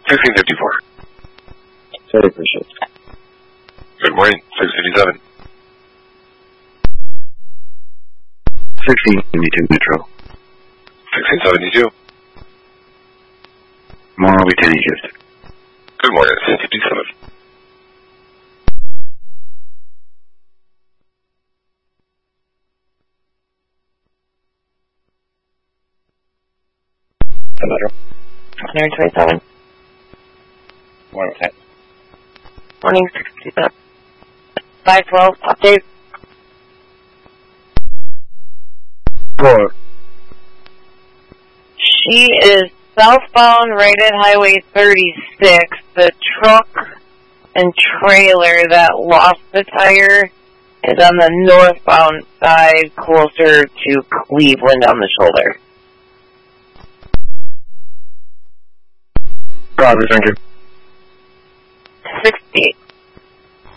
1654. Sorry, appreciate it. Good morning, 657. 1672 Metro. 1672. Morning, Lieutenant Houston. Good morning, 657. Metro. 927. Morning, Lieutenant. Morning, 657. 512, update. 4. She is southbound right at Highway 36. The truck and trailer that lost the tire is on the northbound side closer to Cleveland on the shoulder. Roger, thank you. 68.